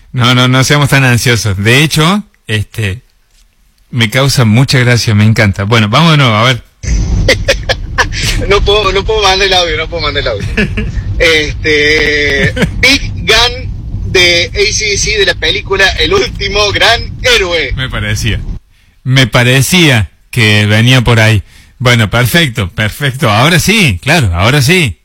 No seamos tan ansiosos. De hecho, me causa mucha gracia, me encanta. Bueno, vamos de nuevo, a ver. No puedo mandar el audio. Big Gun de AC/DC de la película El Último Gran Héroe. Me parecía que venía por ahí. Bueno, perfecto. Ahora sí, claro, ahora sí.